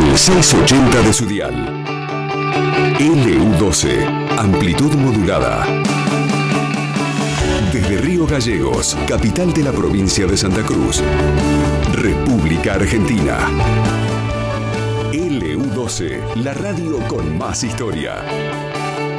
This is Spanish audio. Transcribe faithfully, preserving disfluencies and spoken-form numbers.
el seiscientos ochenta de su dial. L U doce, amplitud modulada. Desde Río Gallegos, capital de la provincia de Santa Cruz, República Argentina. L U doce, la radio con más historia.